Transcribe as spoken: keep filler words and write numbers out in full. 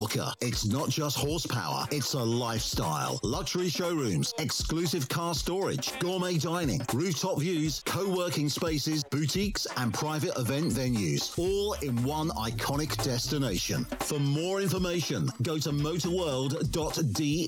Walker. It's not just horsepower, it's a lifestyle. Luxury showrooms, exclusive car storage, gourmet dining, rooftop views, co-working spaces, boutiques, and private event venues, all in one iconic destination. For more information, go to motorworld dot d